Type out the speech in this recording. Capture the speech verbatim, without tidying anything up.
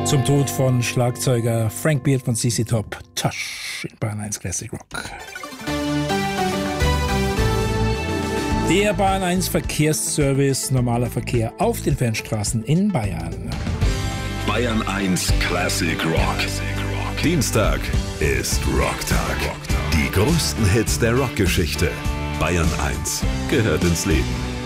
Zum Tod von Schlagzeuger Frank Beard von C C Top. Tosh in Bayern eins Classic Rock. Der Bayern eins Verkehrsservice, normaler Verkehr auf den Fernstraßen in Bayern. Bayern eins Classic Rock. Dienstag ist Rocktag. Die größten Hits der Rockgeschichte. Bayern eins gehört ins Leben.